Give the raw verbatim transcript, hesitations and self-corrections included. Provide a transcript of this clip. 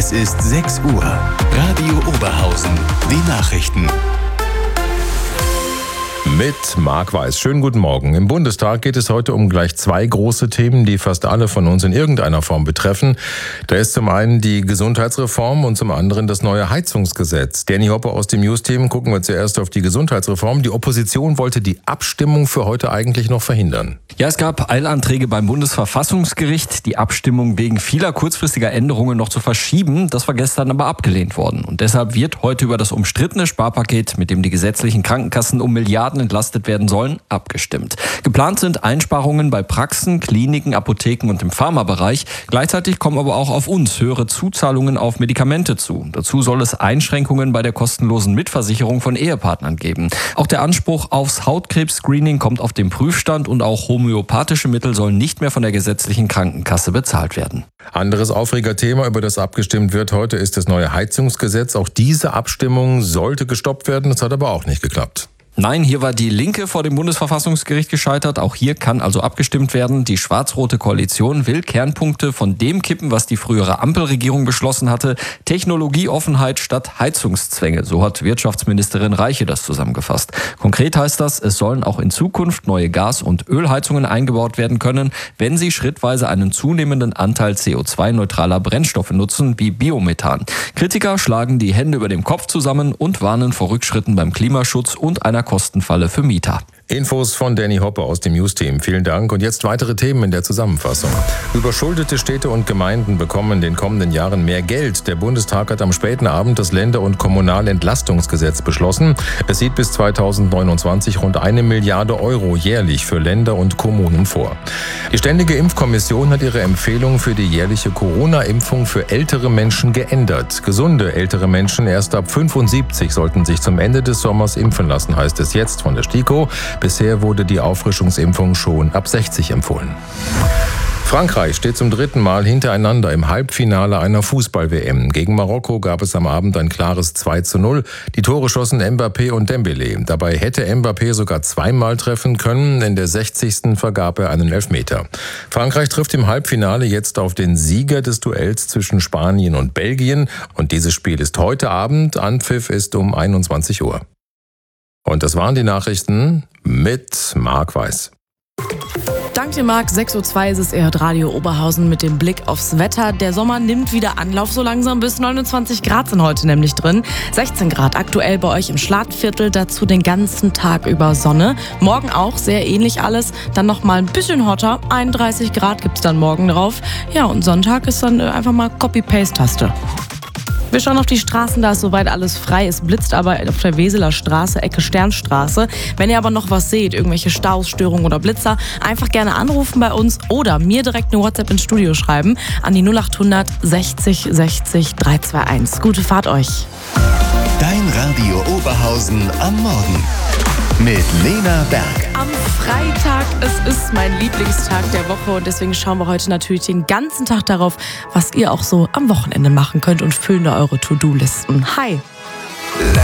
Es ist sechs Uhr. Radio Oberhausen. Die Nachrichten. Mit Marc Weiß. Schönen guten Morgen. Im Bundestag geht es heute um gleich zwei große Themen, die fast alle von uns in irgendeiner Form betreffen. Da ist zum einen die Gesundheitsreform und zum anderen das neue Heizungsgesetz. Danny Hopper aus dem News-Team. Gucken wir zuerst auf die Gesundheitsreform. Die Opposition wollte die Abstimmung für heute eigentlich noch verhindern. Ja, es gab Eilanträge beim Bundesverfassungsgericht, die Abstimmung wegen vieler kurzfristiger Änderungen noch zu verschieben. Das war gestern aber abgelehnt worden. Und deshalb wird heute über das umstrittene Sparpaket, mit dem die gesetzlichen Krankenkassen um Milliarden entlastet werden sollen, abgestimmt. Geplant sind Einsparungen bei Praxen, Kliniken, Apotheken und im Pharmabereich. Gleichzeitig kommen aber auch auf uns höhere Zuzahlungen auf Medikamente zu. Dazu soll es Einschränkungen bei der kostenlosen Mitversicherung von Ehepartnern geben. Auch der Anspruch aufs Hautkrebs-Screening kommt auf den Prüfstand und auch homöopathische Mittel sollen nicht mehr von der gesetzlichen Krankenkasse bezahlt werden. Anderes Aufregerthema, über das abgestimmt wird heute, ist das neue Heizungsgesetz. Auch diese Abstimmung sollte gestoppt werden. Das hat aber auch nicht geklappt. Nein, hier war die Linke vor dem Bundesverfassungsgericht gescheitert. Auch hier kann also abgestimmt werden. Die schwarz-rote Koalition will Kernpunkte von dem kippen, was die frühere Ampelregierung beschlossen hatte. Technologieoffenheit statt Heizungszwänge. So hat Wirtschaftsministerin Reiche das zusammengefasst. Konkret heißt das, es sollen auch in Zukunft neue Gas- und Ölheizungen eingebaut werden können, wenn sie schrittweise einen zunehmenden Anteil C O zwei neutraler Brennstoffe nutzen, wie Biomethan. Kritiker schlagen die Hände über dem Kopf zusammen und warnen vor Rückschritten beim Klimaschutz und einer Kostenfalle für Mieter. Infos von Danny Hopper aus dem News-Team. Vielen Dank. Und jetzt weitere Themen in der Zusammenfassung. Überschuldete Städte und Gemeinden bekommen in den kommenden Jahren mehr Geld. Der Bundestag hat am späten Abend das Länder- und Kommunalentlastungsgesetz beschlossen. Es sieht bis zweitausendneunundzwanzig rund eine Milliarde Euro jährlich für Länder und Kommunen vor. Die Ständige Impfkommission hat ihre Empfehlung für die jährliche Corona-Impfung für ältere Menschen geändert. Gesunde ältere Menschen erst ab fünfundsiebzig sollten sich zum Ende des Sommers impfen lassen, heißt es jetzt von der STIKO. Bisher wurde die Auffrischungsimpfung schon ab sechzig empfohlen. Frankreich steht zum dritten Mal hintereinander im Halbfinale einer Fußball-W M. Gegen Marokko gab es am Abend ein klares zwei zu null. Die Tore schossen Mbappé und Dembélé. Dabei hätte Mbappé sogar zweimal treffen können. In der sechzigsten vergab er einen Elfmeter. Frankreich trifft im Halbfinale jetzt auf den Sieger des Duells zwischen Spanien und Belgien. Und dieses Spiel ist heute Abend. Anpfiff ist um einundzwanzig Uhr. Und das waren die Nachrichten mit Marc Weiß. Dank dir, Marc. sechs Uhr zwei ist es, ihr hört Radio Oberhausen mit dem Blick aufs Wetter. Der Sommer nimmt wieder Anlauf so langsam. Bis neunundzwanzig Grad sind heute nämlich drin. sechzehn Grad aktuell bei euch im Schladviertel. Dazu den ganzen Tag über Sonne. Morgen auch sehr ähnlich alles. Dann noch mal ein bisschen hotter. einunddreißig Grad gibt's dann morgen drauf. Ja, und Sonntag ist dann einfach mal Copy-Paste-Taste. Wir schauen auf die Straßen, da ist soweit alles frei. Es blitzt aber auf der Weseler Straße, Ecke Sternstraße. Wenn ihr aber noch was seht, irgendwelche Staus, Störungen oder Blitzer, einfach gerne anrufen bei uns oder mir direkt eine WhatsApp ins Studio schreiben an die null acht hundert sechzig sechzig dreihunderteinundzwanzig. Gute Fahrt euch. Dein Radio Oberhausen am Morgen mit Lena Berg. Am Freitag, es ist mein Lieblingstag der Woche und deswegen schauen wir heute natürlich den ganzen Tag darauf, was ihr auch so am Wochenende machen könnt und füllen da eure To-Do-Listen. Hi!